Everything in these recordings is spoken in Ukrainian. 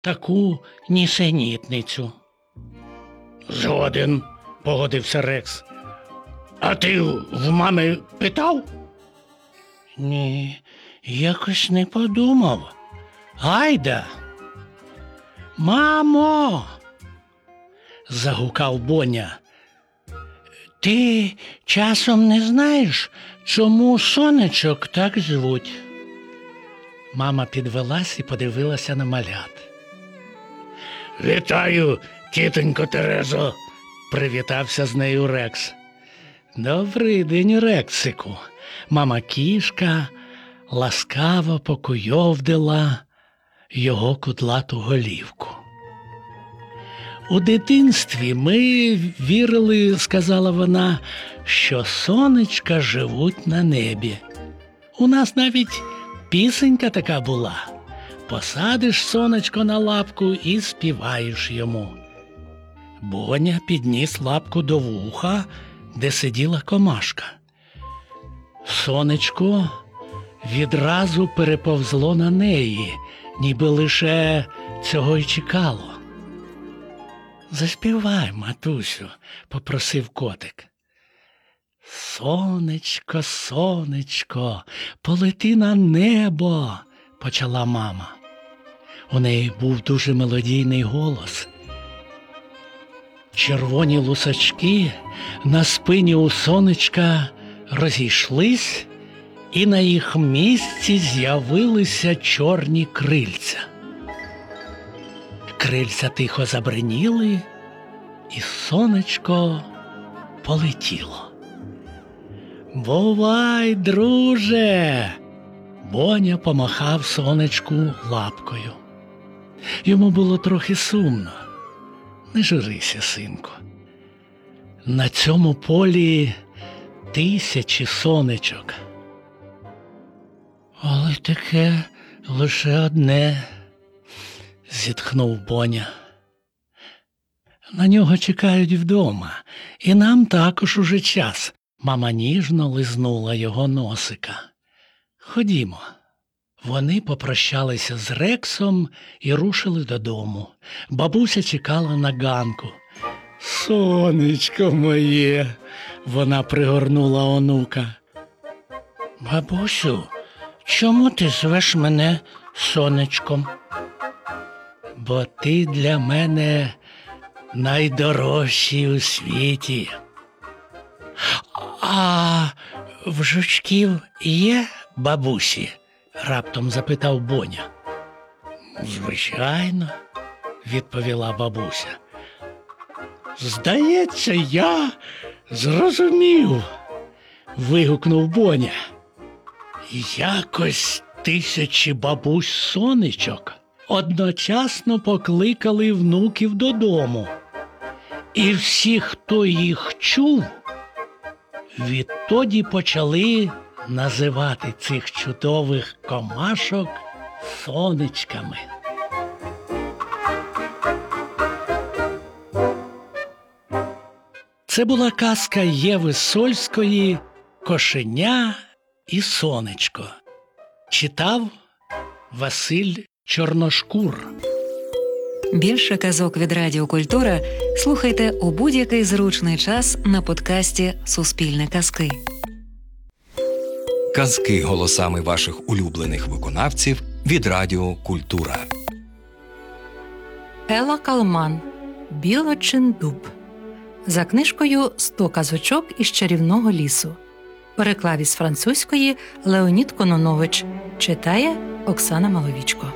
таку нісенітницю. Згоден, погодився Рекс. А ти в мами питав? Ні, якось не подумав. Гайда! Мамо! Загукав Боня. Ти часом не знаєш, чому сонечок так звуть? Мама підвелась і подивилася на малят. Вітаю, тітонько Терезо, привітався з нею Рекс. Добрий день, Рексику. Мама кішка ласкаво покуйовдила його кудлату голівку. У дитинстві ми вірили, сказала вона, що сонечка живуть на небі. У нас навіть пісенька така була. Посадиш сонечко на лапку і співаєш йому. Боня підніс лапку до вуха, де сиділа комашка. Сонечко відразу переповзло на неї, ніби лише цього й чекало. Заспівай, матусю, попросив котик. Сонечко, сонечко, полети на небо, почала мама. У неї був дуже мелодійний голос. Червоні лусачки на спині у сонечка розійшлись, і на їх місці з'явилися чорні крильця. Крильця тихо забриніли, і сонечко полетіло. «Бувай, друже!» Боня помахав сонечку лапкою. Йому було трохи сумно. Не журися, синку. На цьому полі тисячі сонечок. Але таке лише одне, зітхнув Боня. На нього чекають вдома, і нам також уже час. Мама ніжно лизнула його носика. Ходімо. Вони попрощалися з Рексом і рушили додому. Бабуся чекала на ганку. «Сонечко моє!» – вона пригорнула онука. «Бабусю, чому ти звеш мене сонечком?» «Бо ти для мене найдорожчий у світі». «А в жучків є бабусі?» – раптом запитав Боня. «Звичайно», – відповіла бабуся. «Здається, я зрозумів», – вигукнув Боня. «Якось тисячі бабусь-сонечок одночасно покликали внуків додому. І всі, хто їх чув, відтоді почали називати цих чудових комашок сонечками». Це була казка Єви Сольської «Кошеня і сонечко». Читав Василь Чорношкур. Більше казок від Радіо Культура слухайте у будь-який зручний час на подкасті «Суспільне казки». Казки голосами ваших улюблених виконавців від Радіо Культура. Ела Калман. Білочин дуб. За книжкою «100 казочок із чарівного лісу». Переклав із французької Леонід Кононович. Читає Оксана Маловічко.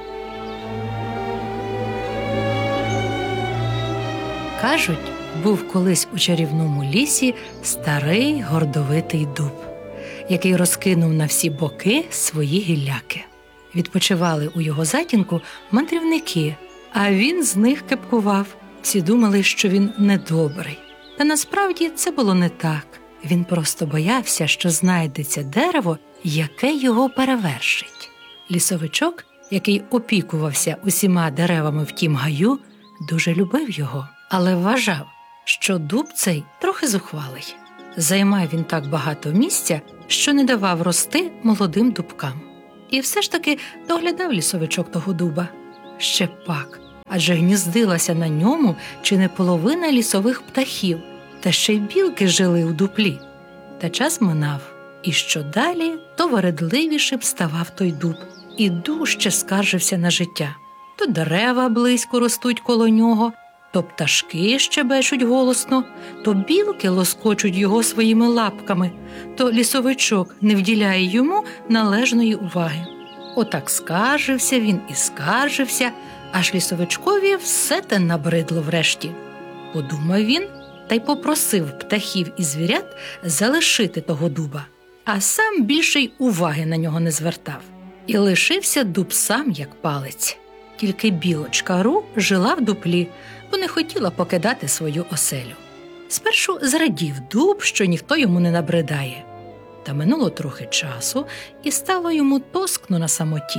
Кажуть, був колись у чарівному лісі старий гордовитий дуб, який розкинув на всі боки свої гілляки. Відпочивали у його затінку мандрівники, а він з них кепкував. Всі думали, що він недобрий. Та насправді це було не так. Він просто боявся, що знайдеться дерево, яке його перевершить. Лісовичок, який опікувався усіма деревами в тім гаю, дуже любив його, але вважав, що дуб цей трохи зухвалий. Займав він так багато місця, що не давав рости молодим дубкам. І все ж таки доглядав лісовичок того дуба. Ще пак, адже гніздилася на ньому чи не половина лісових птахів, та ще й білки жили у дуплі. Та час минав, і що далі, то вередливішим ставав той дуб, і дужче скаржився на життя. То дерева близько ростуть коло нього, то пташки щебечуть голосно, то білки лоскочуть його своїми лапками, то лісовичок не вділяє йому належної уваги. Отак скаржився він і скаржився, аж лісовичкові все те набридло врешті. Подумав він та й попросив птахів і звірят залишити того дуба, а сам більше й уваги на нього не звертав. І лишився дуб сам, як палець. Тільки білочка Ру жила в дуплі, бо не хотіла покидати свою оселю. Спершу зрадів дуб, що ніхто йому не набридає. Та минуло трохи часу, і стало йому тоскно на самоті.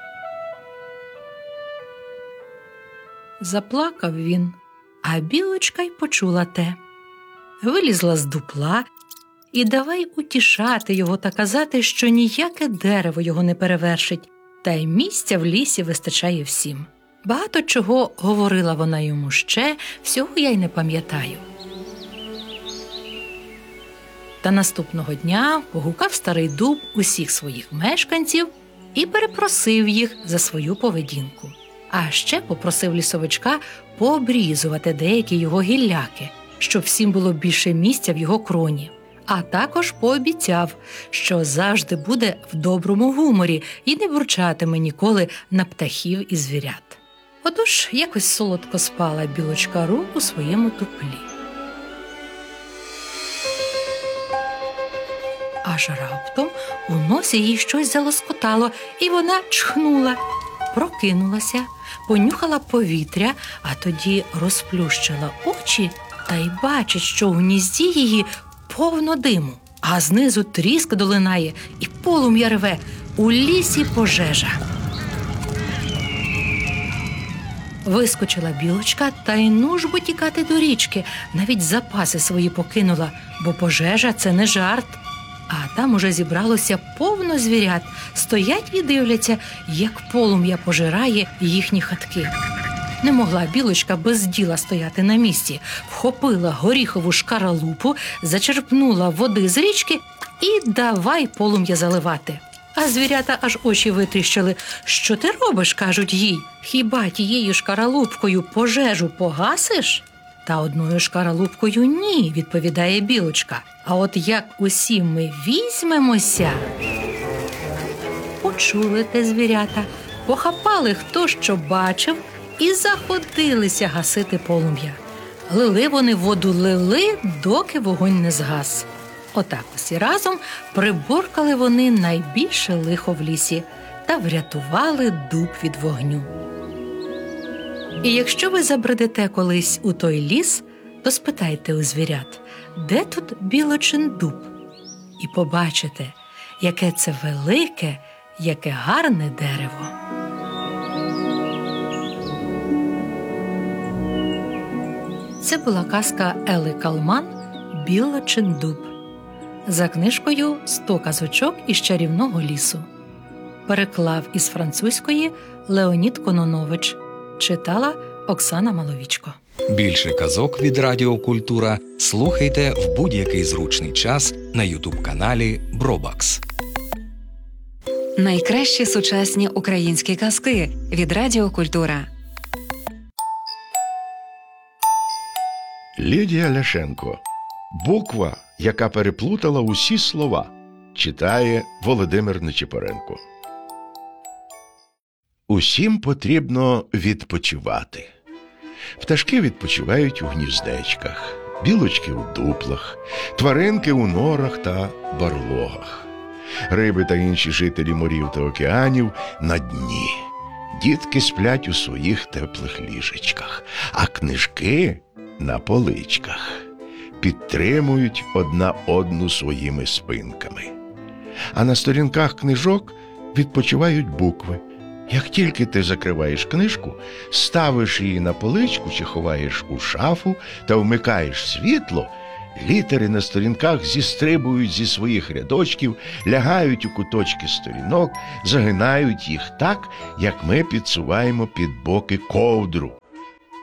Заплакав він, а білочка й почула те. Вилізла з дупла і давай утішати його та казати, що ніяке дерево його не перевершить, та й місця в лісі вистачає всім. Багато чого говорила вона йому ще, всього я й не пам'ятаю. Та наступного дня погукав старий дуб усіх своїх мешканців і перепросив їх за свою поведінку. А ще попросив лісовичка пообрізувати деякі його гілляки, щоб всім було більше місця в його кроні. А також пообіцяв, що завжди буде в доброму гуморі і не бурчатиме ніколи на птахів і звірят. Отож, якось солодко спала білочка Ру у своєму дуплі. Аж раптом у носі їй щось залоскотало, і вона чхнула. Прокинулася, понюхала повітря, а тоді розплющила очі та й бачить, що у гнізді її повно диму, а знизу тріск долинає і полум'я рве. У лісі пожежа. Вискочила білочка та й нужбо тікати до річки, навіть запаси свої покинула, бо пожежа – це не жарт. А там уже зібралося повно звірят, стоять і дивляться, як полум'я пожирає їхні хатки. Не могла білочка без діла стояти на місці, вхопила горіхову шкаралупу, зачерпнула води з річки і давай полум'я заливати. А звірята аж очі витріщили. «Що ти робиш?» – кажуть їй. «Хіба тією шкаралупкою пожежу погасиш?» «Та одною шкаралупкою ні», – відповідає білочка. «А от як усі ми візьмемося...» Почули те звірята, похапали хто що бачив і заходилися гасити полум'я. Лили вони воду, доки вогонь не згас. Отак усі разом приборкали вони найбільше лихо в лісі та врятували дуб від вогню. І якщо ви забредете колись у той ліс, то спитайте у звірят, де тут білочин дуб? І побачите, яке це велике, яке гарне дерево. Це була казка Ели Калман «Білочин дуб» за книжкою «100 казочок із чарівного лісу». Переклав із французької Леонід Кононович. Читала Оксана Маловічко. Більше казок від Радіо Культура слухайте в будь-який зручний час на ютуб-каналі Бробакс. Найкращі сучасні українські казки від Радіо Культура. Лідія Ляшенко. Буква, яка переплутала усі слова. Читає Володимир Нечипоренко. Усім потрібно відпочивати. Пташки відпочивають у гніздечках, білочки у дуплах, тваринки у норах та барлогах. Риби та інші жителі морів та океанів на дні. Дітки сплять у своїх теплих ліжечках, а книжки на поличках. Підтримують одна одну своїми спинками. А на сторінках книжок відпочивають букви. Як тільки ти закриваєш книжку, ставиш її на поличку чи ховаєш у шафу та вмикаєш світло, літери на сторінках зістрибують зі своїх рядочків, лягають у куточки сторінок, загинають їх так, як ми підсуваємо під боки ковдру.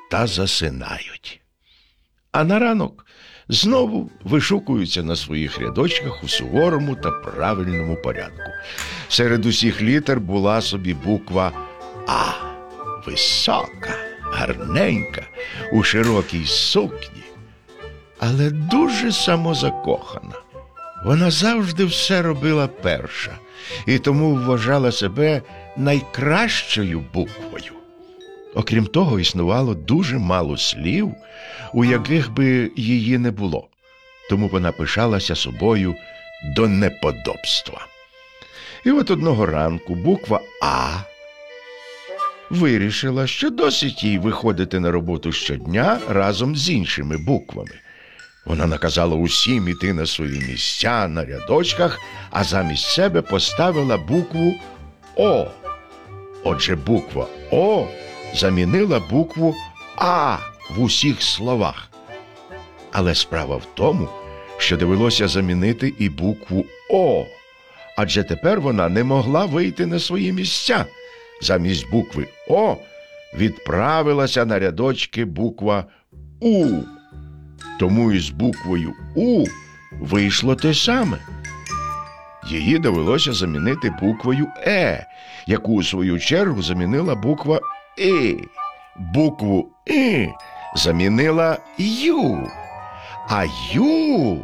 та засинають. А на ранок знову вишукуються на своїх рядочках у суворому та правильному порядку. Серед усіх літер була собі буква «А». Висока, гарненька, у широкій сукні, але дуже самозакохана. Вона завжди все робила перша і тому вважала себе найкращою буквою. Окрім того, існувало дуже мало слів, у яких би її не було, тому вона пишалася собою до неподобства. І от одного ранку буква «А» вирішила, що досить їй виходити на роботу щодня разом з іншими буквами. Вона наказала усім іти на свої місця на рядочках, а замість себе поставила букву «О». Отже, буква «О» замінила букву «А» в усіх словах. Але справа в тому, що довелося замінити і букву «О», адже тепер вона не могла вийти на свої місця. Замість букви «О» відправилася на рядочки буква «У». Тому із буквою «У» вийшло те саме. Її довелося замінити буквою «Е», яку у свою чергу замінила буква «І». Букву «І» замінила «Ю», а «Ю»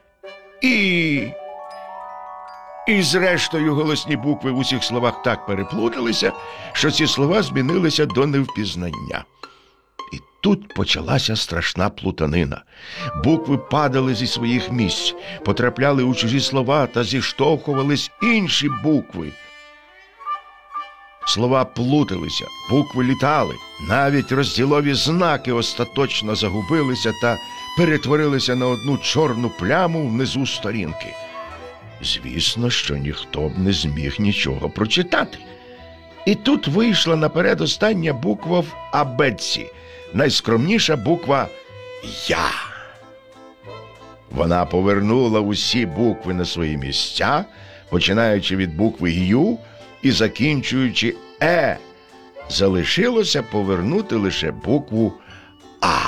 І зрештою голосні букви в усіх словах так переплуталися, що ці слова змінилися до невпізнання. І тут почалася страшна плутанина. Букви падали зі своїх місць, потрапляли у чужі слова та зіштовхувались інші букви. Слова плуталися, букви літали, навіть розділові знаки остаточно загубилися та перетворилися на одну чорну пляму внизу сторінки. Звісно, що ніхто б не зміг нічого прочитати. І тут вийшла наперед остання буква в абетці, найскромніша буква «Я». Вона повернула усі букви на свої місця, починаючи від букви «Ю» і закінчуючи «Е». Залишилося повернути лише букву «А».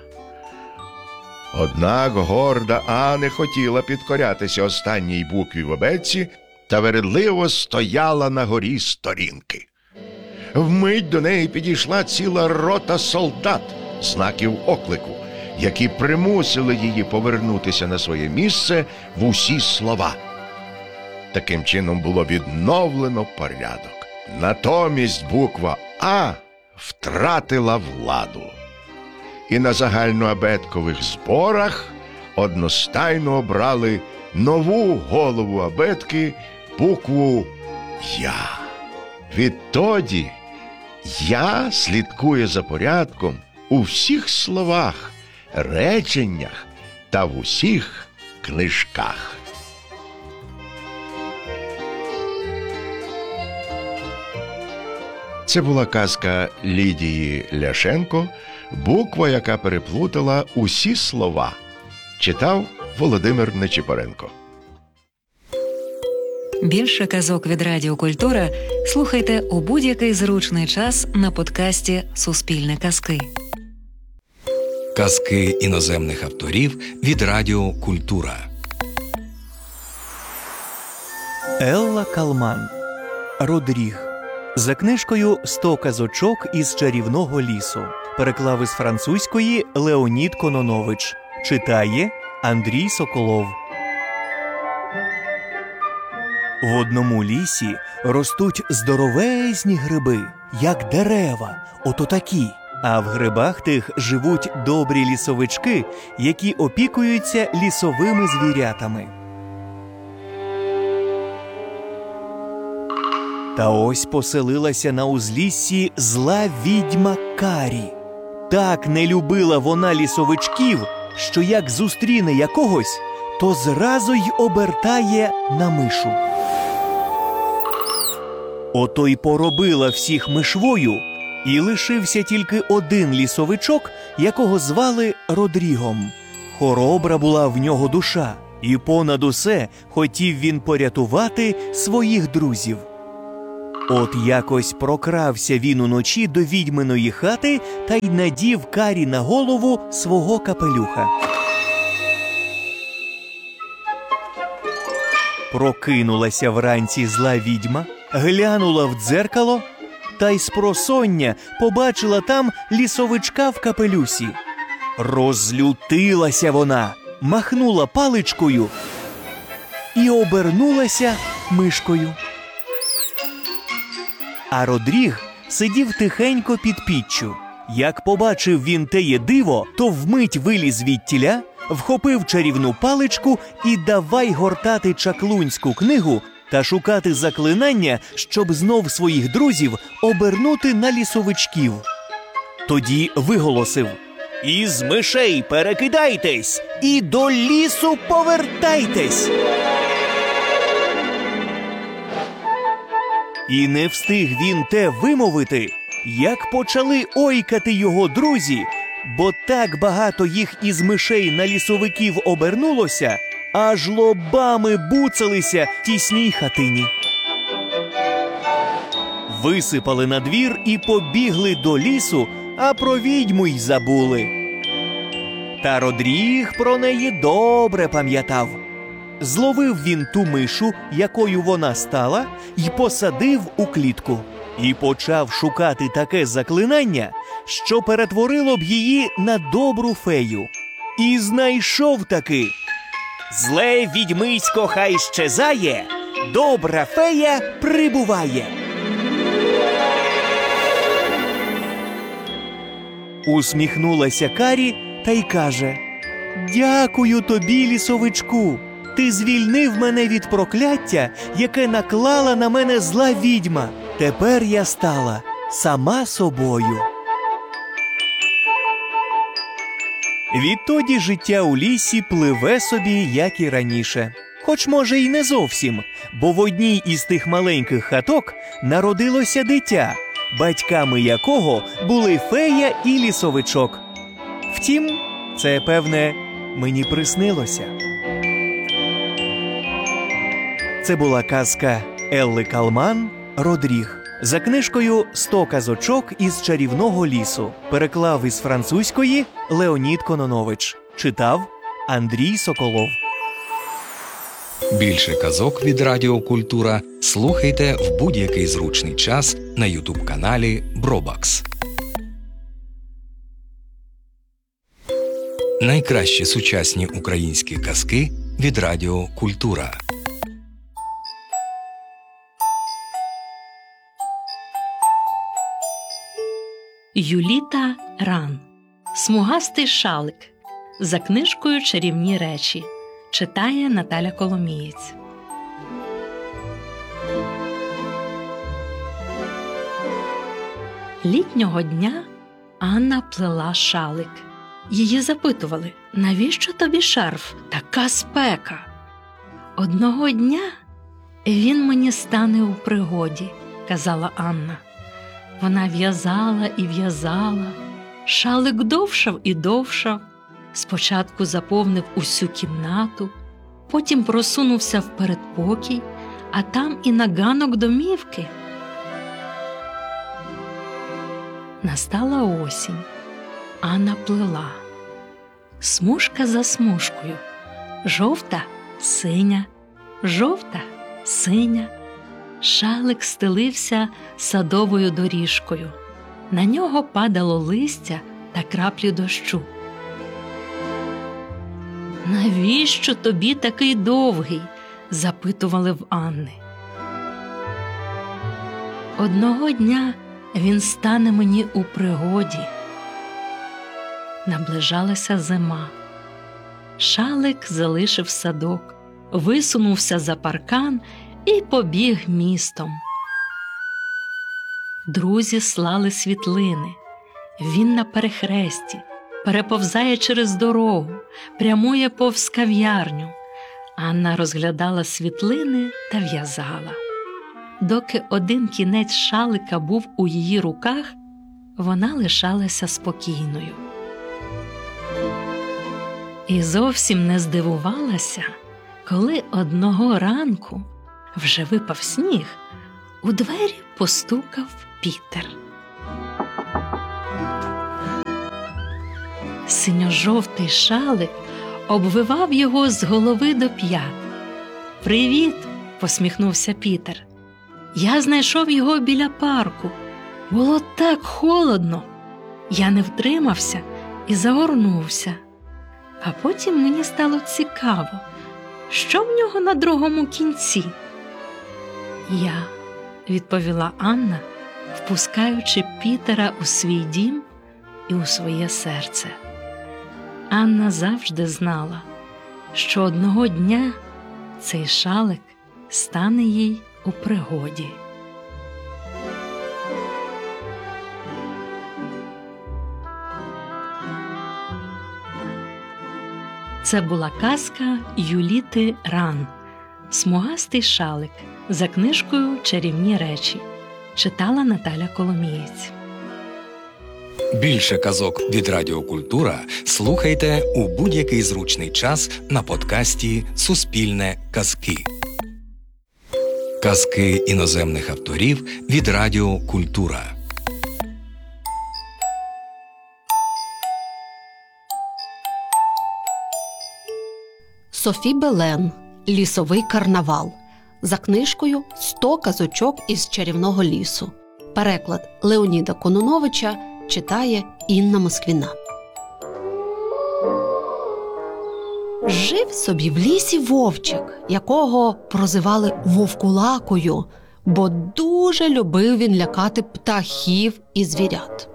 Однак горда А не хотіла підкорятися останній букві в абетці та вередливо стояла на горі сторінки. Вмить до неї підійшла ціла рота солдат, знаків оклику, які примусили її повернутися на своє місце в усі слова. Таким чином було відновлено порядок. Натомість буква «А» втратила владу. І на загальноабеткових зборах одностайно обрали нову голову абетки букву «Я». Відтоді «Я» слідкує за порядком у всіх словах, реченнях та в усіх книжках. Це була казка Лідії Ляшенко «Буква, яка переплутала усі слова». Читав Володимир Нечипоренко. Більше казок від Радіо Культура слухайте у будь-який зручний час на подкасті «Суспільне казки». Казки іноземних авторів від Радіо Культура. Елла Калман. Родріг. За книжкою «100 казочок із чарівного лісу». Переклав із французької Леонід Кононович. Читає Андрій Соколов. В одному лісі ростуть здоровезні гриби, як дерева, ото такі. А в грибах тих живуть добрі лісовички, які опікуються лісовими звірятами. Та ось поселилася на узліссі зла відьма Карі. Так не любила вона лісовичків, що як зустріне якогось, то зразу й обертає на мишу. Ото й поробила всіх мишвою, і лишився тільки один лісовичок, якого звали Родрігом. Хоробра була в нього душа, і понад усе хотів він порятувати своїх друзів. От якось прокрався він уночі до відьминої хати та й надів Карі на голову свого капелюха. Прокинулася вранці зла відьма, глянула в дзеркало та й спросоння побачила там лісовичка в капелюсі. Розлютилася вона, махнула паличкою і обернулася мишкою. А Родріг сидів тихенько під піччю. Як побачив він теє диво, то вмить виліз звідтіля, вхопив чарівну паличку і давай гортати чаклунську книгу та шукати заклинання, щоб знов своїх друзів обернути на лісовичків. Тоді виголосив: «Із мишей перекидайтесь і до лісу повертайтесь!» І не встиг він те вимовити, як почали ойкати його друзі, бо так багато їх із мишей на лісовиків обернулося, аж лобами буцалися в тісній хатині. Висипали на двір і побігли до лісу, а про відьму й забули. Та Родріг про неї добре пам'ятав. Зловив він ту мишу, якою вона стала, і посадив у клітку. І почав шукати таке заклинання, що перетворило б її на добру фею. І знайшов таки: «Зле відьмисько хай щезає, добра фея прибуває». Усміхнулася Карі та й каже: «Дякую тобі, лісовичку! Ти звільнив мене від прокляття, яке наклала на мене зла відьма. Тепер я стала сама собою». Відтоді життя у лісі пливе собі, як і раніше. Хоч, може, й не зовсім, бо в одній із тих маленьких хаток народилося дитя, батьками якого були фея і лісовичок. Втім, це, певне, мені приснилося. Це була казка Елли Калман «Родріг» за книжкою «100 казочок із чарівного лісу». Переклав із французької Леонід Кононович. Читав Андрій Соколов. Більше казок від Радіо Культура слухайте в будь-який зручний час на ютуб-каналі Бробакс. Найкращі сучасні українські казки від Радіо Культура. Юліта Ран. Смугастий шалик. За книжкою «Чарівні речі». Читає Наталя Коломієць. Літнього дня Анна плела шалик. Її запитували: «Навіщо тобі шарф? Така спека!» «Одного дня він мені стане у пригоді», – казала Анна. Вона в'язала і в'язала. Шалик довшав і довшав. Спочатку заповнив усю кімнату, потім просунувся в передпокій, а там і на ганок домівки. Настала осінь. Анна плела. Смужка за смужкою. Жовта – синя, жовта – синя. Шалик стелився садовою доріжкою. На нього падало листя та краплі дощу. «Навіщо тобі такий довгий?» – запитували в Анни. «Одного дня він стане мені у пригоді». Наближалася зима. Шалик залишив садок, висунувся за паркан і побіг містом. Друзі слали світлини. Він на перехресті, переповзає через дорогу, прямує повз кав'ярню. Анна розглядала світлини та в'язала. Доки один кінець шалика був у її руках, вона лишалася спокійною. І зовсім не здивувалася, коли одного ранку, вже випав сніг, У двері постукав Пітер. Синьо-жовтий шалик обвивав його з голови до п'ят. «Привіт!» – посміхнувся Пітер. «Я знайшов його біля парку. Було так холодно. Я не втримався і загорнувся. А потім мені стало цікаво, що в нього на другому кінці?» «Я», – відповіла Анна, впускаючи Пітера у свій дім і у своє серце. Анна завжди знала, що одного дня цей шалик стане їй у пригоді. Це була казка Юліти Ран «Смугастий шалик» за книжкою «Чарівні речі». Читала Наталя Коломієць. Більше казок від Радіо Культура слухайте у будь-який зручний час на подкасті «Суспільне казки». Казки іноземних авторів від Радіо Культура. Софі Белен «Лісовий карнавал» за книжкою «100 казочок із чарівного лісу». Переклад Леоніда Конуновича читає Інна Москвіна. Жив собі в лісі вовчик, якого прозивали Вовкулакою, бо дуже любив він лякати птахів і звірят.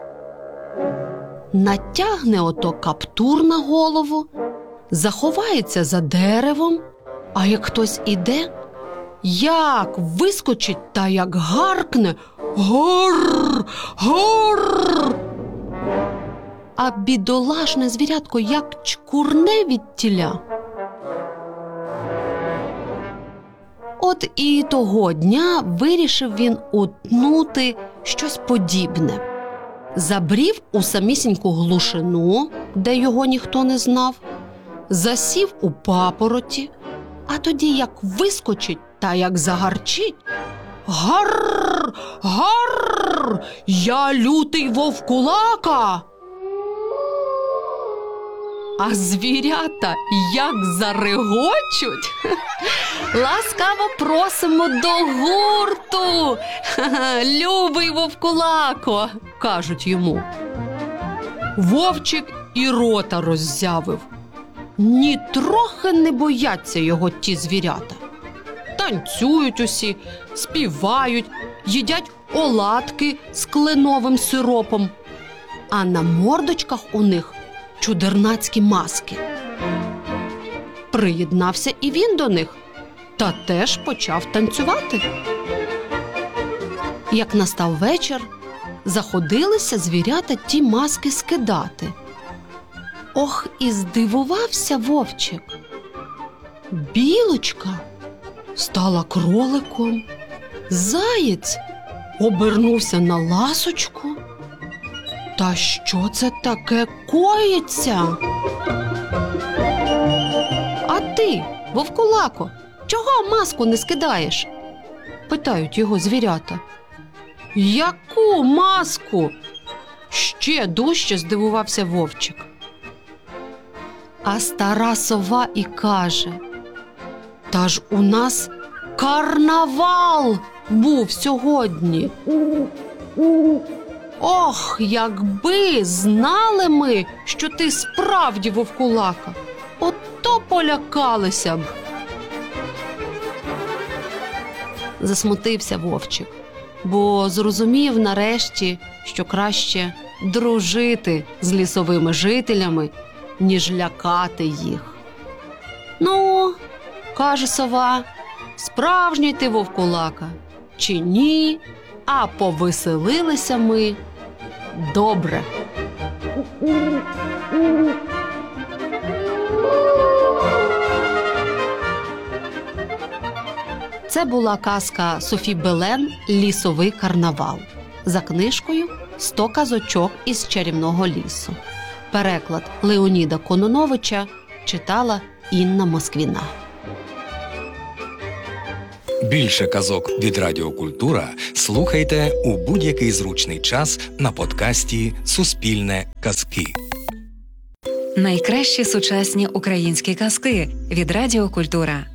Натягне ото каптур на голову, заховається за деревом, а як хтось іде, як вискочить та як гаркне «Гор! Гор!». А бідолашне звірятко як чкурне відтіля. От і того дня вирішив він утнути щось подібне. Забрів у самісіньку глушину, де його ніхто не знав, засів у папороті, а тоді як вискочить та як загарчить: «Гарр! Гарр! Я лютий Вовкулака!» А звірята як зарегочуть: «Ласкаво просимо до гурту! Любий Вовкулако!» – кажуть йому. Вовчик і рота роззявив. Нітрохи не бояться його ті звірята. Танцюють усі, співають, їдять оладки з кленовим сиропом. А на мордочках у них чудернацькі маски. Приєднався і він до них, та теж почав танцювати. Як настав вечір, заходилися звірята ті маски скидати. Ох, і здивувався вовчик. Білочка стала кроликом, заєць обернувся на ласочку. Та що це таке коїться? А ти, Вовкулако, чого маску не скидаєш? Питають його звірята. Яку маску? Ще дужче здивувався вовчик. А стара сова і каже: та ж у нас карнавал був сьогодні. Ох, якби знали ми, що ти справді Вовкулака, ото полякалися б. Засмутився вовчик, бо зрозумів нарешті, що краще дружити з лісовими жителями, ніж лякати їх. Ну, каже сова, справжній ти Вовкулака чи ні, а повеселилися ми добре. Це була казка Софі Белен «Лісовий карнавал» за книжкою «100 казочок із чарівного лісу». Переклад Леоніда Конуновича читала Інна Москвіна. Більше казок від Радіо Культура слухайте у будь-який зручний час на подкасті «Суспільне казки». Найкращі сучасні українські казки від Радіо Культура.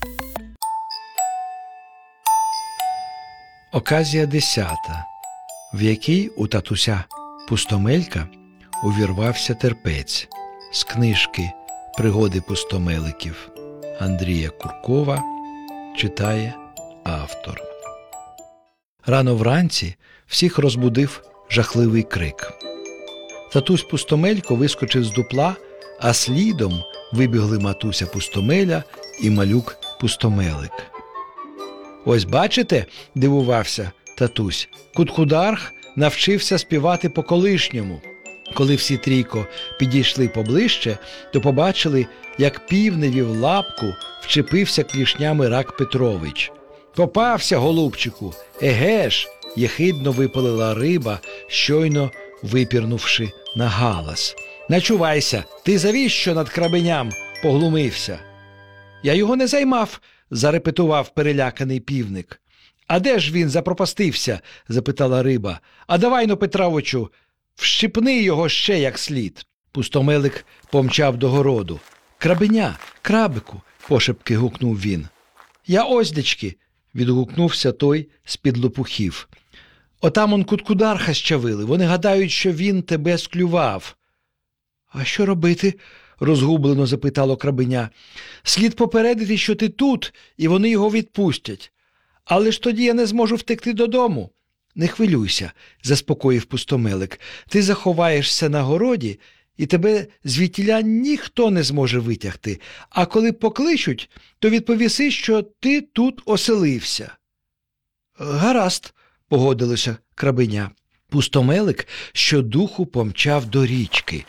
Оказія 10, в якій у татуся Пустомелька увірвався терпець. З книжки «Пригоди пустомеликів» Андрія Куркова читає автор. Рано вранці всіх розбудив жахливий крик. Татусь Пустомелько вискочив з дупла, а слідом вибігли матуся Пустомеля і малюк Пустомелик. «Ось бачите, – дивувався татусь, – Куткударх навчився співати по-колишньому». Коли всі трійко підійшли поближче, то побачили, як півневі в лапку вчепився клішнями Рак Петрович. «Попався, голубчику! Еге ж!» – єхидно випалила риба, щойно випірнувши на галас. «Начувайся, ти завіщо над крабеням поглумився?» «Я його не займав», – зарепетував переляканий півник. «А де ж він запропастився?» – запитала риба. «А давай-но, Петровичу, вщипни його ще як слід». Пустомелик помчав до городу. «Крабеня, крабику!» – пошепки гукнув він. «Я оздечки!» – відгукнувся той з-під лопухів. «Отам он Куткударха щавили. Вони гадають, що він тебе склював». «А що робити?» – розгублено запитало крабеня. «Слід попередити, що ти тут, і вони його відпустять. Але ж тоді я не зможу втекти додому». «Не хвилюйся», – заспокоїв Пустомелик. «Ти заховаєшся на городі, і тебе звідтіля ніхто не зможе витягти. А коли покличуть, то відповіси, що ти тут оселився». «Гаразд», – погодилося крабеня. Пустомелик щодуху помчав до річки.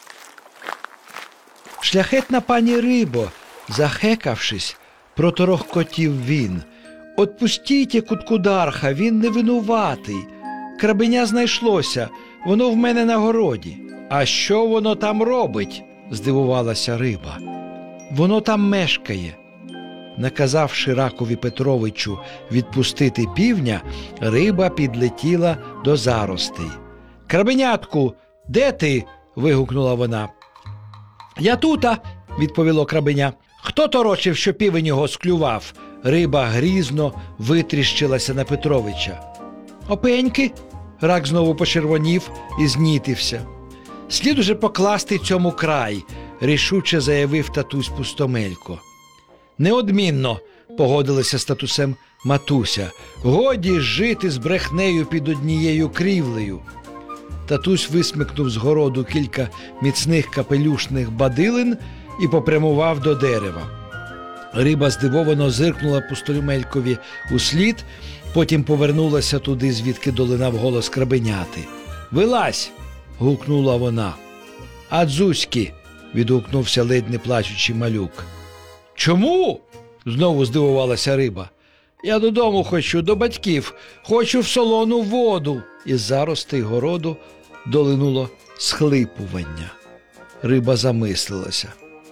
«Шляхетна пані рибо», – захекавшись, проторохкотів він. «Отпустіть Куткударха, він не винуватий. Крабеня знайшлося, воно в мене на городі». «А що воно там робить?» – здивувалася риба. «Воно там мешкає». Наказавши Ракові Петровичу відпустити півня, риба підлетіла до заростей. «Крабенятку, де ти?» – вигукнула вона. «Я тута», – відповіло крабеня. «Хто торочив, що півень його склював?» Риба грізно витріщилася на Петровича. «Опеньки!» – Рак знову почервонів і знітився. «Слід уже покласти цьому край», – рішуче заявив татусь Пустомелько. «Неодмінно», – погодилася з татусем матуся. «Годі жити з брехнею під однією крівлею». Татусь висмикнув з городу кілька міцних капелюшних бадилин і попрямував до дерева. Риба здивовано зиркнула Пустомелькові услід, потім повернулася туди, звідки долинав голос крабеняти. «Вилазь!» – гукнула вона. «А дзузьки!» – відгукнувся ледь не плачучий малюк. «Чому?» – знову здивувалася риба. «Я додому хочу, до батьків, хочу в солону воду!» Із заростей городу долинуло схлипування. Риба замислилася.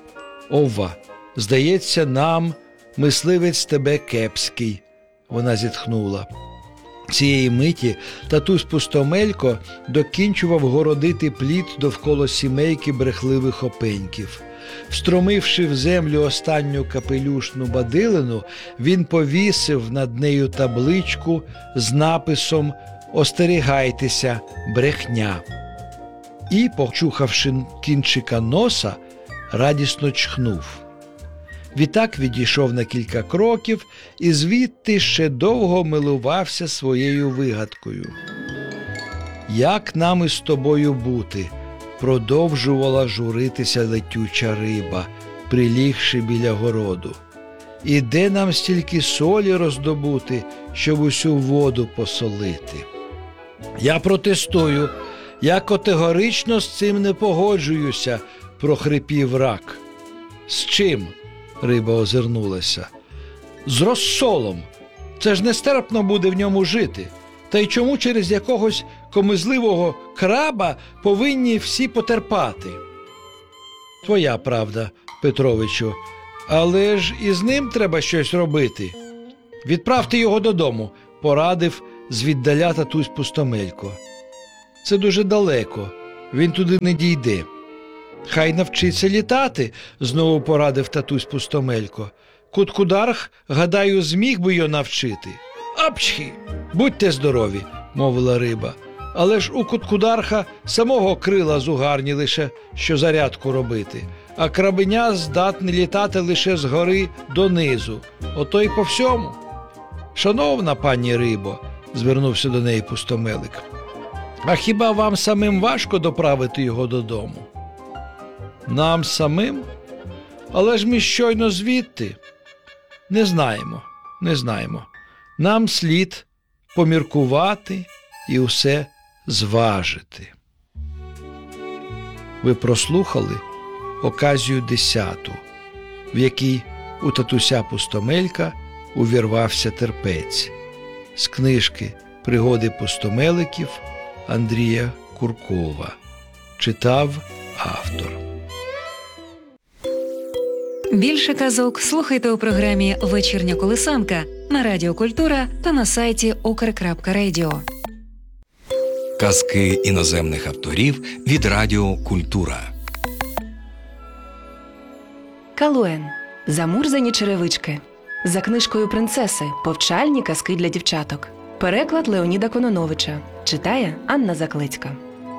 «Ова, здається, нам мисливець тебе кепський», – вона зітхнула. Цієї миті татусь Пустомелько докінчував городити плід довкола сімейки брехливих опеньків. Встромивши в землю останню капелюшну бадилину, він повісив над нею табличку з написом «Остерігайтеся, брехня». І, почухавши кінчика носа, радісно чхнув. Відтак відійшов на кілька кроків і звідти ще довго милувався своєю вигадкою. «Як нам із тобою бути?» – продовжувала журитися летюча риба, прилігши біля городу. «І де нам стільки солі роздобути, щоб усю воду посолити?» «Я протестую, я категорично з цим не погоджуюся», – прохрипів Рак. «З чим?» – риба озирнулася. «З розсолом. Це ж нестерпно буде в ньому жити. Та й чому через якогось комизливого краба повинні всі потерпати?» «Твоя правда, Петровичу, але ж і з ним треба щось робити». Відправте його додому, порадив звіддаля татусь Пустомелько. Це дуже далеко, він туди не дійде. Хай навчиться літати, знову порадив татусь Пустомелько. Куткударх, гадаю, зміг би його навчити. Апчхі! Будьте здорові, мовила риба. Але ж у Куткударха самого крила зугарні лише, що зарядку робити, а крабеня здатне літати лише згори донизу. Ото й по всьому. Шановна пані рибо, звернувся до неї Пустомелик, а хіба вам самим важко доправити його додому? Нам самим? Але ж ми щойно звідти. Не знаємо. Нам слід поміркувати і усе зважити. Ви прослухали оказію 10, в якій у татуся Пустомелька увірвався терпець. З книжки «Пригоди пустомеликів» Андрія Куркова. Читав автор. Більше казок слухайте у програмі «Вечірня колисанка» на Радіо Культура та на сайті ukr.radio. Казки іноземних авторів від Радіо Культура. Калуен. Замурзані черевички. За книжкою принцеси. Повчальні казки для дівчаток. Переклад Леоніда Кононовича. Читає Анна Заклицька.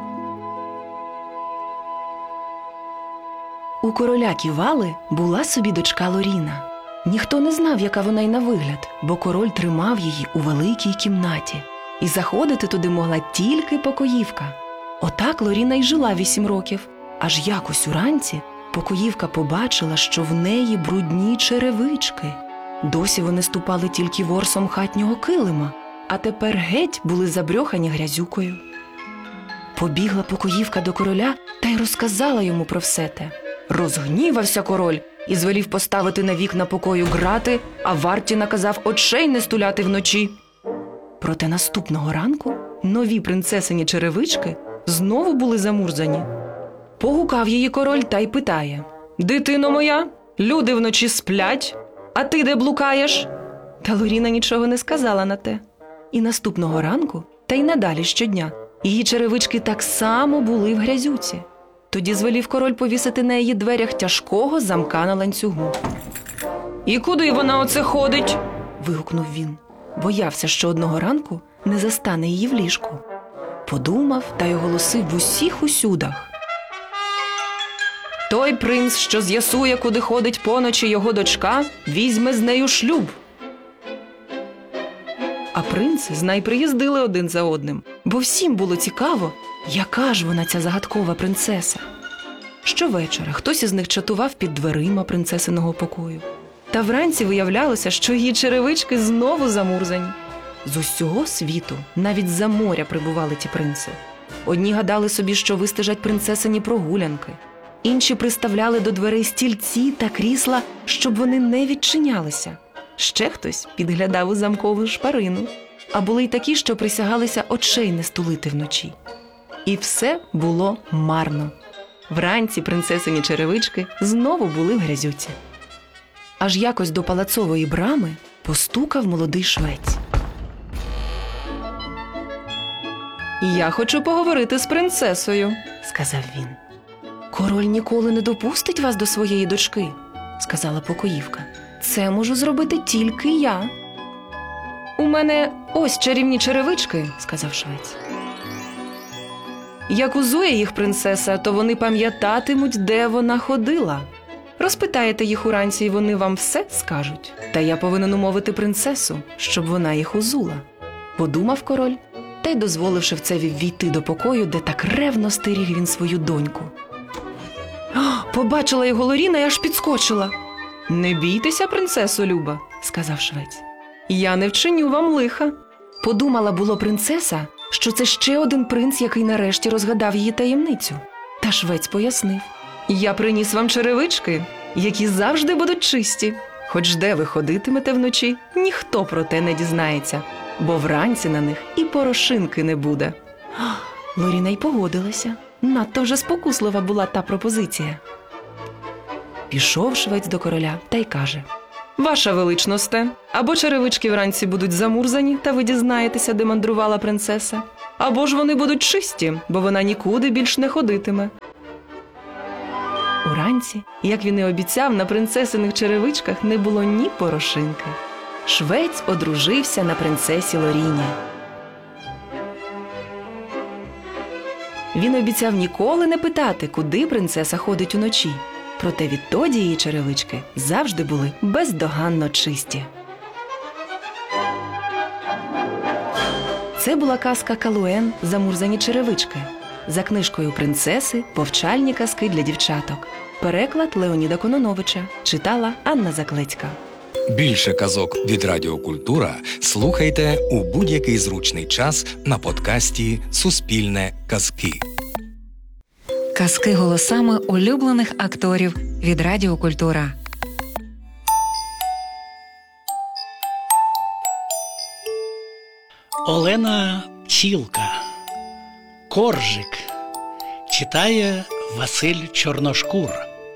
У короля Ківали була собі дочка Лоріна. Ніхто не знав, яка вона й на вигляд, бо король тримав її у великій кімнаті. І заходити туди могла тільки покоївка. Отак Лоріна й жила 8 років. Аж якось уранці покоївка побачила, що в неї брудні черевички. Досі вони ступали тільки ворсом хатнього килима, а тепер геть були забрьохані грязюкою. Побігла покоївка до короля та й розказала йому про все те. Розгнівався король і звелів поставити на вікна покою грати, а варті наказав очей не стуляти вночі. Проте наступного ранку нові принцесині черевички знову були замурзані. Погукав її король та й питає: «Дитино моя, люди вночі сплять, а ти де блукаєш?» Та Лоріна нічого не сказала на те. І наступного ранку, та й надалі щодня, її черевички так само були в грязюці. Тоді звелів король повісити на її дверях тяжкого замка на ланцюгу. «І куди вона оце ходить?» – вигукнув він. Боявся, що одного ранку не застане її в ліжку. Подумав та й оголосив в усіх усюдах: «Той принц, що з'ясує, куди ходить поночі його дочка, візьме з нею шлюб». А принци знай приїздили один за одним, бо всім було цікаво, яка ж вона ця загадкова принцеса. Щовечора хтось із них чатував під дверима принцесиного покою. Та вранці виявлялося, що її черевички знову замурзані. З усього світу, навіть з-за моря прибували ті принци. Одні гадали собі, що вистежать принцесині прогулянки. Інші приставляли до дверей стільці та крісла, щоб вони не відчинялися. Ще хтось підглядав у замкову шпарину. А були й такі, що присягалися очей не стулити вночі. І все було марно. Вранці принцесині черевички знову були в грязюці. Аж якось до палацової брами постукав молодий швець. «Я хочу поговорити з принцесою», – сказав він. «Король ніколи не допустить вас до своєї дочки», – сказала покоївка. «Це можу зробити тільки я». «У мене ось чарівні черевички», – сказав швець. «Як узує їх принцеса, то вони пам'ятатимуть, де вона ходила. Розпитаєте їх уранці, і вони вам все скажуть. Та я повинен умовити принцесу, щоб вона їх узула». Подумав король, та й дозволив шевцеві ввійти до покою, де так ревно стеріг він свою доньку. Побачила його Лоріна і аж підскочила. «Не бійтеся, принцесо Люба», – сказав швець. «Я не вчиню вам лиха». Подумала було принцеса, що це ще один принц, який нарешті розгадав її таємницю. Та швець пояснив: «Я приніс вам черевички, які завжди будуть чисті. Хоч де ви ходитимете вночі, ніхто про те не дізнається, бо вранці на них і порошинки не буде». Лоріна й погодилася. Надто вже спокуслива була та пропозиція. Пішов швець до короля та й каже: Ваша величносте, або черевички вранці будуть замурзані, та ви дізнаєтеся, де мандрувала принцеса, або ж вони будуть чисті, бо вона нікуди більш не ходитиме. Уранці, як він і обіцяв, на принцесиних черевичках не було ні порошинки. Швець одружився на принцесі Лоріні. Він обіцяв ніколи не питати, куди принцеса ходить уночі. Проте відтоді її черевички завжди були бездоганно чисті. Це була казка «Калуен. Замурзані черевички» за книжкою принцеси «Повчальні казки для дівчаток». Переклад Леоніда Кононовича. Читала Анна Заклецька. Більше казок від Радіо Культура слухайте у будь-який зручний час на подкасті «Суспільне казки». Казки голосами улюблених акторів від Радіо Культура. Олена Пчілка. Коржик. Читає Василь Чорношкур.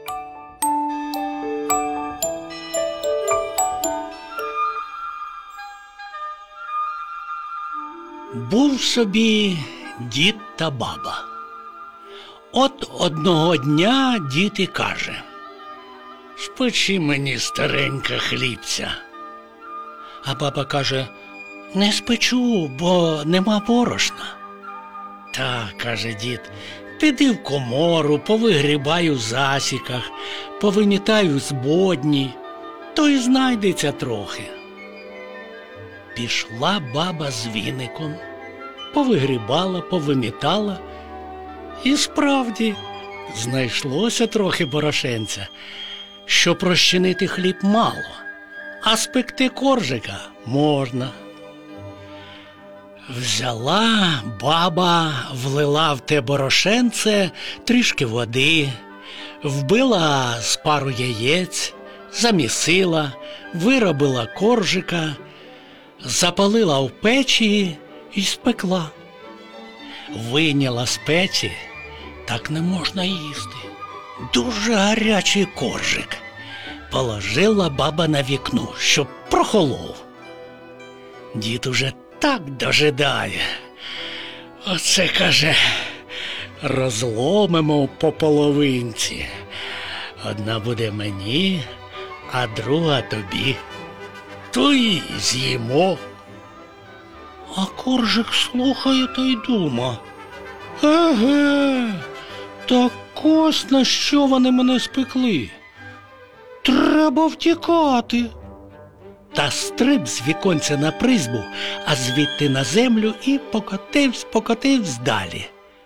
Був собі дід та баба. От одного дня дід і каже: «Спечи мені, старенька, хлібця». А баба каже: «Не спечу, бо нема борошна». «Та, – каже дід, – піди в комору, повигрібаю в засіках, повимітаю збодні, то й знайдеться трохи». Пішла баба з віником, повигрібала, повимітала, і справді знайшлося трохи борошенця. Щоб розчинити хліб мало, а спекти коржика можна. Взяла баба, влила в те борошенце трішки води, вбила з пару яєць, замісила, виробила коржика, запалила в печі і спекла. Вийняла з печі, так не можна їсти. Дуже гарячий коржик. Положила баба на вікно, щоб прохолов. Дід уже так дожидає. Оце, каже, розломимо по половинці. Одна буде мені, а друга тобі. То й з'їмо. А коржик слухає та й дума: «Еге, так ось на що вони мене спекли. Треба втікати». Та стриб з віконця на призьбу, а звідти на землю і покотивсь далі.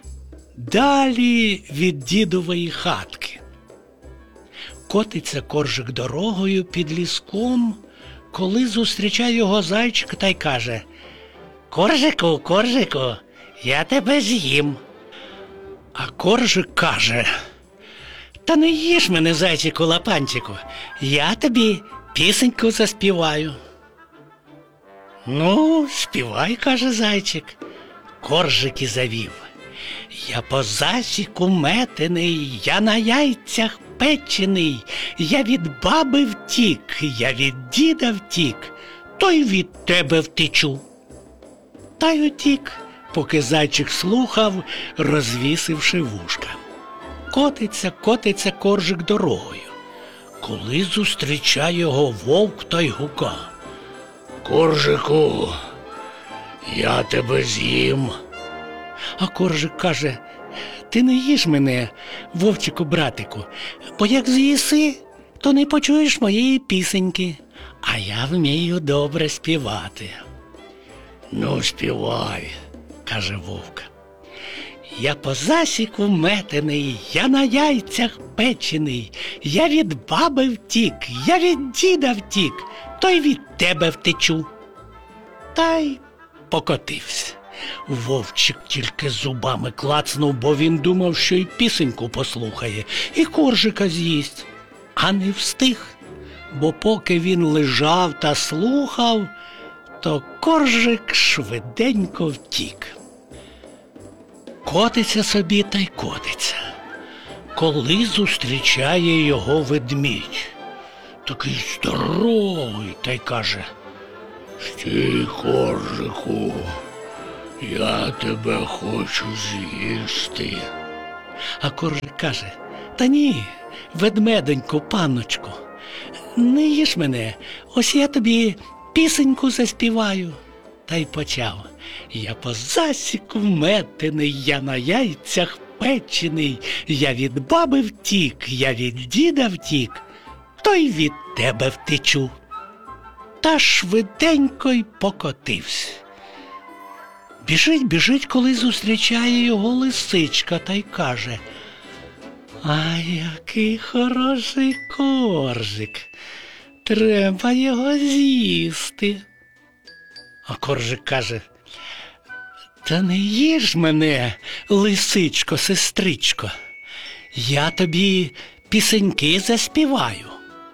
Далі від дідової хатки. Котиться коржик дорогою під ліском, коли зустрічає його зайчик та й каже: «Коржику, коржику, я тебе з'їм». А коржик каже: «Та не їж мене, зайчику лапанчику, я тобі пісеньку заспіваю». «Ну, співай», – каже зайчик. Коржик і завів: «Я по засіку метений, я на яйцях печений, я від баби втік, я від діда втік, то й від тебе втечу». Та й утік, поки зайчик слухав, розвісивши вушка. Котиться коржик дорогою, коли зустрічає його вовк та й гука: «Коржику, я тебе з'їм». А коржик каже: «Ти не їж мене, вовчику братику, бо як з'їси, то не почуєш моєї пісеньки, а я вмію добре співати». «Ну, співай», – каже вовк. «Я по засіку метений, я на яйцях печений, я від баби втік, я від діда втік, то й від тебе втечу». Та й покотився. Вовчик тільки зубами клацнув, бо він думав, що й пісеньку послухає, і коржика з'їсть. А не встиг, бо поки він лежав та слухав, то коржик швиденько втік. Котиться собі та й котиться, коли зустрічає його ведмідь. такий здоровий, та й каже: «Стій, коржику, я тебе хочу з'їсти». А коржик каже: «Та ні, ведмедоньку, панночку, не їж мене, ось я тобі пісеньку заспіваю». Та й почав: «Я по засіку метений, я на яйцях печений, я від баби втік, я від діда втік, то й від тебе втечу». Та швиденько й покотився. Біжить, коли зустрічає його лисичка, та й каже: «А який хороший коржик, треба його з'їсти». А коржик каже: «Та не їж мене, лисичко, сестричко, я тобі пісеньки заспіваю».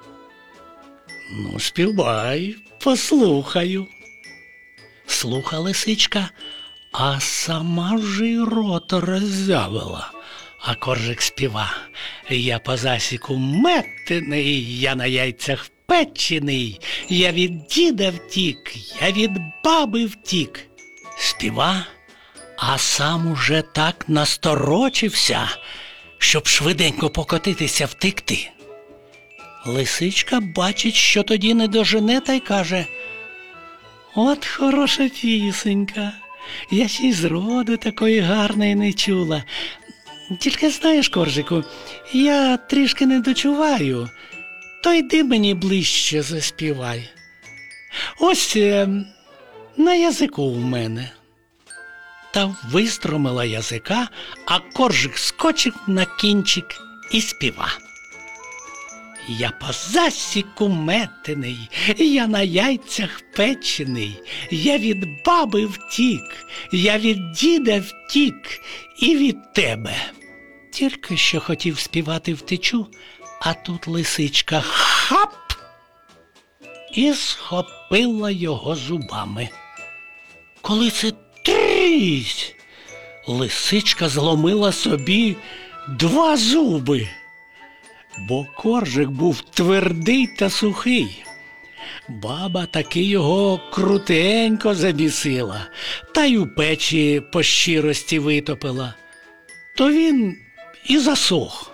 «Ну, співай, послухаю». Слуха лисичка, а сама вже й рота роззявила. А коржик співа: «Я по засіку метений, я на яйцях печений, я від діда втік, я від баби втік». Співа, а сам уже так насторочився, щоб швиденько покотитися, втекти. Лисичка бачить, що тоді не дожене, та й каже: «От хороша пісенька, я ще й зроду такої гарної не чула. Тільки знаєш, коржику, я трішки не дочуваю, то йди мені ближче заспівай. Ось на язику в мене». Та вистромила язика, а коржик скочив на кінчик і співа: «Я по засіку метений, я на яйцях печений, я від баби втік, я від діда втік і від тебе». Тільки що хотів співати втечу, а тут лисичка хап і схопила його зубами. Коли це трісь, лисичка зломила собі 2 зуби. Бо коржик був твердий та сухий. Баба таки його крутенько забісила, та й у печі по щирості витопила. То він і засох.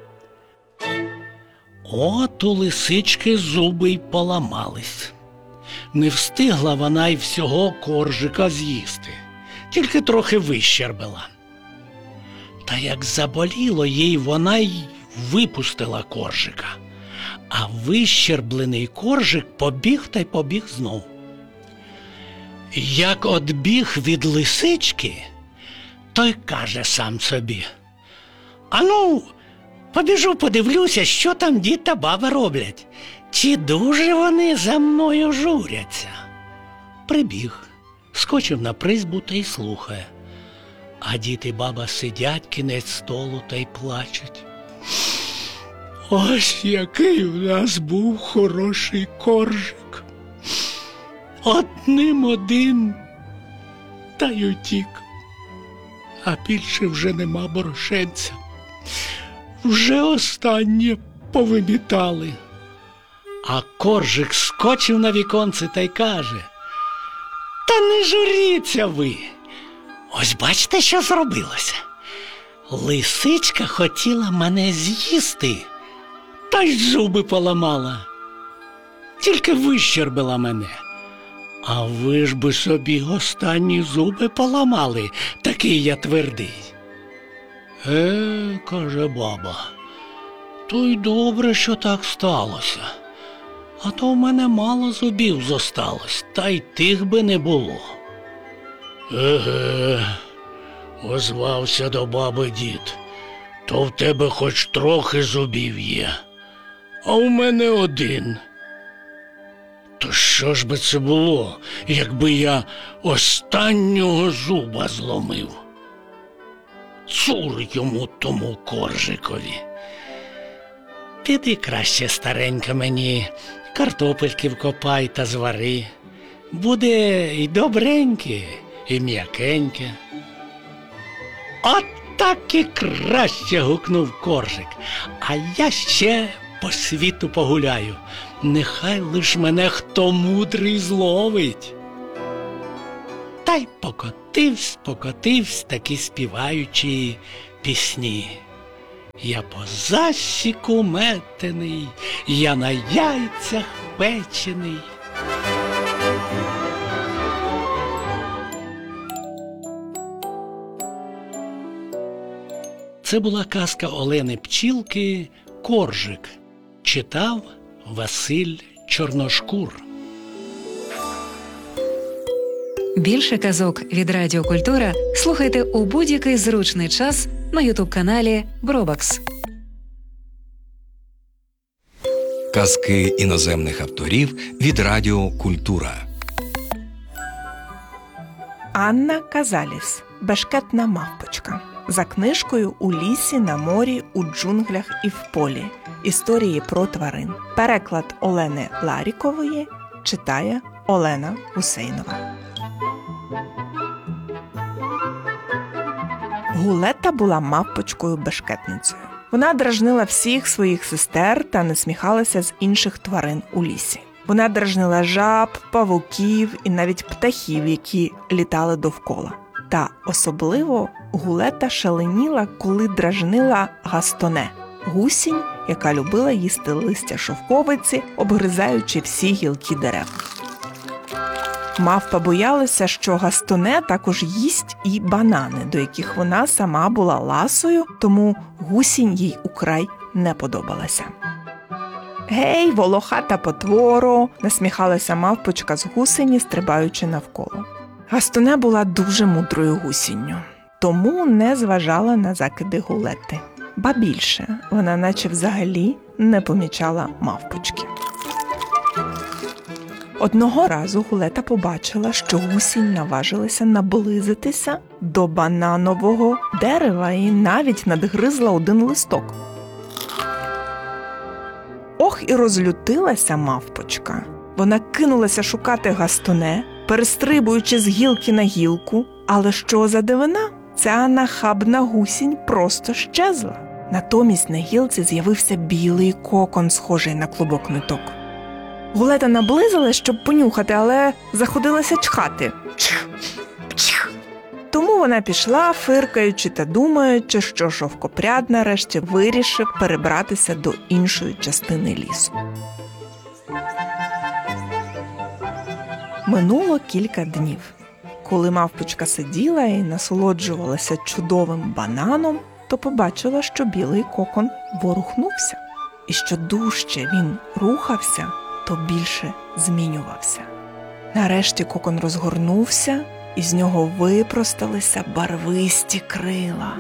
От у лисички зуби й поламались. Не встигла вона й всього коржика з'їсти, тільки трохи вищербила. Та як заболіло їй, вона й випустила коржика, а вищерблений коржик побіг та й побіг знов. Як одбіг від лисички, той каже сам собі: «Ану, побіжу подивлюся, що там дід та баба роблять, чи дуже вони за мною журяться». Прибіг, скочив на призьбу та й слухає. А дід і баба сидять кінець столу та й плачуть. «Ось який в нас був хороший коржик. Одним один та й утік. А більше вже нема борошенця. Вже останнє повимітали». А коржик скочив на віконце та й каже: «Та не журіться ви. Ось бачите, що зробилося. Лисичка хотіла мене з'їсти, та й зуби поламала. Тільки вищербила мене. А ви ж би собі останні зуби поламали, такий я твердий». Каже баба, то й добре, що так сталося. А то в мене мало зубів зосталось, та й тих би не було. Озвався до баби дід, то в тебе хоч трохи зубів є, а у мене один. То що ж би це було, якби я останнього зуба зломив? Цур йому тому коржикові. Піди краще, старенька, мені картопельки вкопай та звари. Буде і добреньке, і м'якеньке. От так і краще, гукнув коржик. А я ще по світу погуляю. Нехай лиш мене хто мудрий зловить. Та й покотивсь, таки співаючи пісні. Я по засіку метений, я на яйцях печений. Це була казка Олени Пчілки «Коржик». Читав Василь Чорношкур. Більше казок від Радіо Культура слухайте у будь-який зручний час на ютуб-каналі Бробакс. Казки іноземних авторів від Радіо Культура. Анна Казаліс. Бешкетна мавпочка. За книжкою «У лісі, на морі, у джунглях і в полі. Історії про тварин». Переклад Олени Ларікової читає Олена Гусейнова. Гулета була мавпочкою-бешкетницею. Вона дражнила всіх своїх сестер та насміхалася з інших тварин у лісі. Вона дражнила жаб, павуків і навіть птахів, які літали довкола. Та особливо Гулета шаленіла, коли дражнила Гастоне – гусінь, яка любила їсти листя шовковиці, обгризаючи всі гілки дерев. Мавпа боялася, що Гастоне також їсть і банани, до яких вона сама була ласою, тому гусінь їй украй не подобалася. «Гей, волохата потворо!» – насміхалася мавпочка з гусені, стрибаючи навколо. Гастоне була дуже мудрою гусінню, тому не зважала на закиди Гулети. Ба більше, вона наче взагалі не помічала мавпочки. Одного разу Гулета побачила, що гусінь наважилася наблизитися до бананового дерева і навіть надгризла один листок. Ох, і розлютилася мавпочка. Вона кинулася шукати Гастоне, перестрибуючи з гілки на гілку, але що за дивина? Ця нахабна гусінь просто щезла. Натомість на гілці з'явився білий кокон, схожий на клубок ниток. Гулета наблизилась, щоб понюхати, але заходилася чхати. Чх, чх. Тому вона пішла, фиркаючи та думаючи, що шовкопряд нарешті вирішив перебратися до іншої частини лісу. Минуло кілька днів. Коли мавпочка сиділа і насолоджувалася чудовим бананом, то побачила, що білий кокон ворухнувся. І що дужче він рухався, то більше змінювався. Нарешті кокон розгорнувся, і з нього випросталися барвисті крила.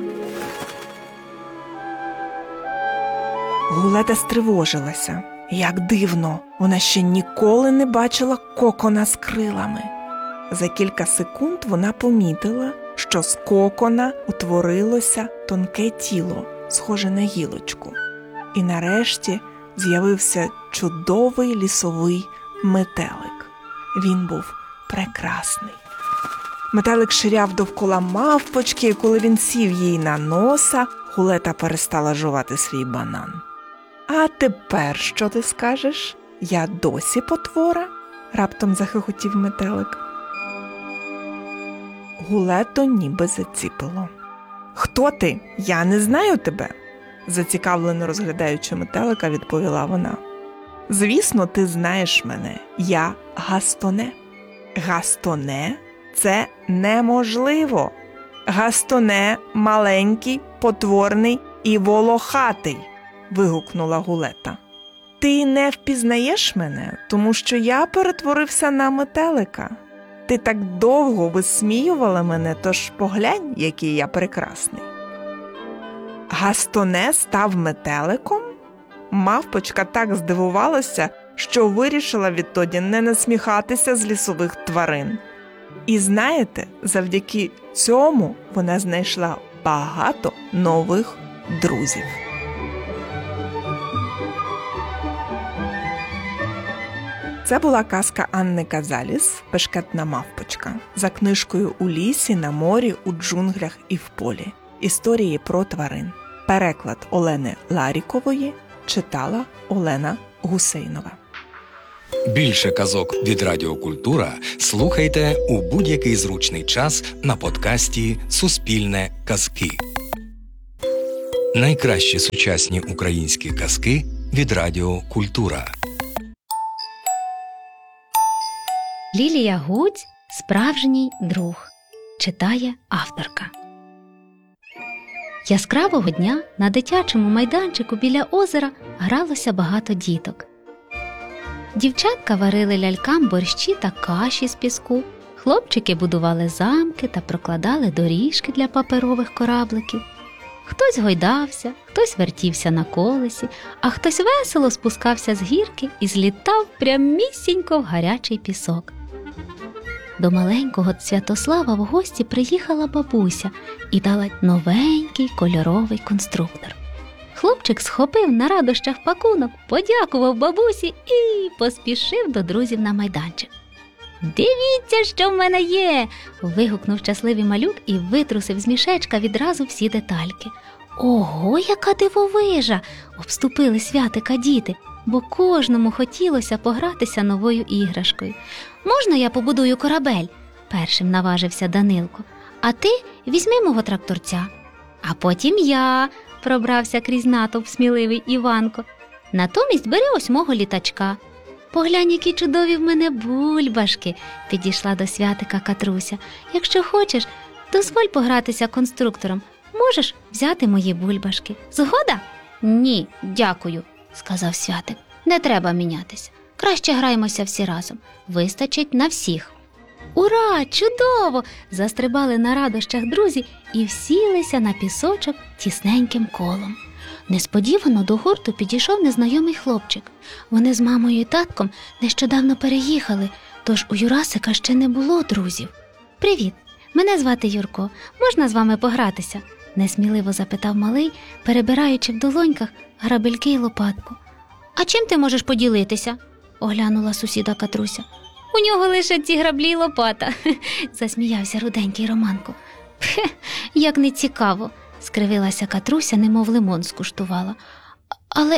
Гулета стривожилася. Як дивно, вона ще ніколи не бачила кокона з крилами. За кілька секунд вона помітила, що з кокона утворилося тонке тіло, схоже на гілочку. І нарешті з'явився чудовий лісовий метелик. Він був прекрасний. Метелик ширяв довкола мавпочки, і коли він сів їй на носа, Гулета перестала жувати свій банан. «А тепер що ти скажеш? Я досі потвора?» – раптом захихотів метелик. Гулето ніби заціпило. «Хто ти? Я не знаю тебе!» – зацікавлено розглядаючи метелика, відповіла вона. «Звісно, ти знаєш мене. Я Гастоне». «Гастоне? Це неможливо! Гастоне маленький, потворний і волохатий!» – вигукнула Гулета. «Ти не впізнаєш мене, тому що я перетворився на метелика. Ти так довго висміювала мене, тож поглянь, який я прекрасний». Гастоне став метеликом? Мавпочка так здивувалася, що вирішила відтоді не насміхатися з лісових тварин. І знаєте, завдяки цьому вона знайшла багато нових друзів. Це була казка Анни Казаліс «Бешкетна мавпочка» за книжкою «У лісі, на морі, у джунглях і в полі. Історії про тварин». Переклад Олени Ларікової читала Олена Гусейнова. Більше казок від Радіо Культура слухайте у будь-який зручний час на подкасті «Суспільне казки». Найкращі сучасні українські казки від Радіо Культура. Лілія Гудзь «Справжній друг», читає авторка. Яскравого дня на дитячому майданчику біля озера гралося багато діток. Дівчатка варили лялькам борщі та каші з піску, хлопчики будували замки та прокладали доріжки для паперових корабликів. Хтось гойдався, хтось вертівся на колесі, а хтось весело спускався з гірки і злітав прямісінько в гарячий пісок. До маленького Святослава в гості приїхала бабуся і дала новенький кольоровий конструктор. Хлопчик схопив на радощах пакунок, подякував бабусі і поспішив до друзів на майданчик. «Дивіться, що в мене є!» – вигукнув щасливий малюк і витрусив з мішечка відразу всі детальки. «Ого, яка дивовижа!» – обступили Святика діти, бо кожному хотілося погратися новою іграшкою. «Можна я побудую корабель?» – першим наважився Данилко. «А ти візьми мого тракторця». «А потім я», – пробрався крізь натовп сміливий Іванко. «Натомість бери ось мого літачка». «Поглянь, які чудові в мене бульбашки», – підійшла до Святика Катруся. «Якщо хочеш, дозволь погратися конструктором. Можеш взяти мої бульбашки. Згода?» «Ні, дякую», – сказав Святик. «Не треба мінятися. Краще граємося всі разом. Вистачить на всіх». «Ура! Чудово!» – застрибали на радощах друзі і всілися на пісочок тісненьким колом. Несподівано до гурту підійшов незнайомий хлопчик. Вони з мамою і татком нещодавно переїхали, тож у Юрасика ще не було друзів. «Привіт, мене звати Юрко. Можна з вами погратися?» – несміливо запитав малий, перебираючи в долоньках грабельки й лопатку. «А чим ти можеш поділитися?» – оглянула сусіда Катруся. «У нього лише ці граблі й лопата», – засміявся руденький Романко. «Пхе, як не цікаво», – скривилася Катруся, немов лимон скуштувала. «Але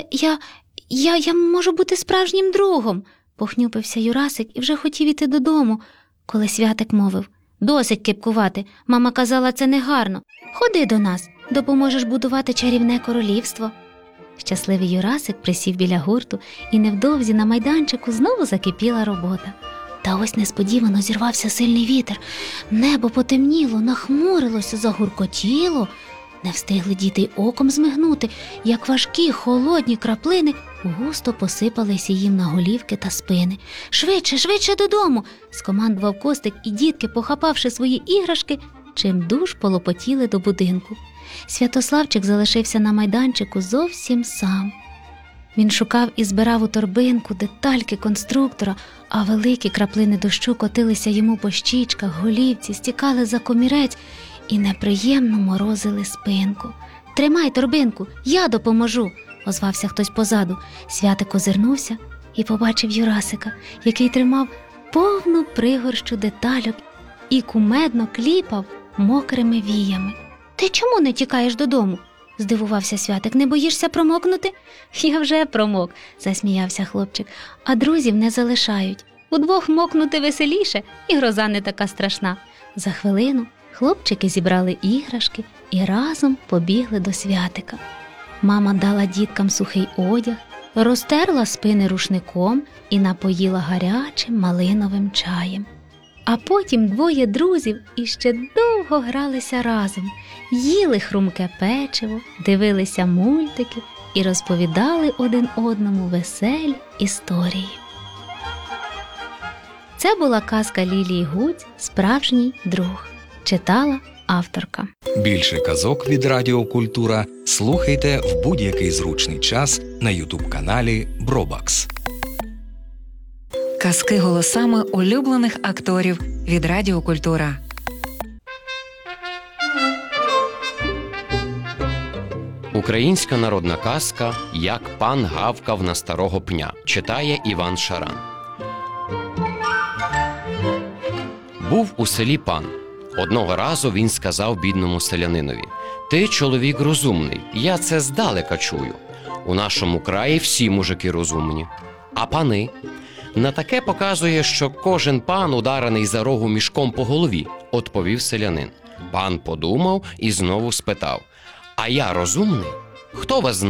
я можу бути справжнім другом», – похнюпився Юрасик і вже хотів іти додому, коли Святик мовив. «Досить кипкувати, мама казала, це негарно. Ходи до нас, допоможеш будувати чарівне королівство». Щасливий Юрасик присів біля гурту, і невдовзі на майданчику знову закипіла робота. Та ось несподівано зірвався сильний вітер. Небо потемніло, нахмурилося, загуркотіло. Не встигли діти й оком змигнути, як важкі холодні краплини густо посипалися їм на голівки та спини. «Швидше, швидше додому!» – скомандував Костик, і дітки, похапавши свої іграшки, чимдуж полопотіли до будинку. Святославчик залишився на майданчику зовсім сам. Він шукав і збирав у торбинку детальки конструктора, а великі краплини дощу котилися йому по щічках, голівці, стікали за комірець і неприємно морозили спинку. «Тримай торбинку, я допоможу!» – озвався хтось позаду. Святик озирнувся і побачив Юрасика, який тримав повну пригорщу детальок і кумедно кліпав мокрими віями. «Ти чому не тікаєш додому?» – здивувався Святик. «Не боїшся промокнути?» «Я вже промок», – засміявся хлопчик. «А друзів не залишають. Удвох мокнути веселіше, і гроза не така страшна». За хвилину хлопчики зібрали іграшки і разом побігли до Святика. Мама дала діткам сухий одяг, розтерла спини рушником і напоїла гарячим малиновим чаєм. А потім двоє друзів іще довго гралися разом, їли хрумке печиво, дивилися мультики і розповідали один одному веселі історії. Це була казка Лілії Гудзь «Справжній друг». Читала авторка. Більше казок від Радіо Культура слухайте в будь-який зручний час на ютуб-каналі Бробакс. Казки голосами улюблених акторів від Радіо Культура. Українська народна казка «Як пан гавкав на старого пня» читає Іван Шаран. Був у селі пан. Одного разу він сказав бідному селянинові: «Ти чоловік розумний, я це здалека чую. У нашому краї всі мужики розумні. А пани? На таке показує, що кожен пан ударений за рогу мішком по голові, відповів селянин. Пан подумав і знову спитав: а я розумний? Хто вас знає?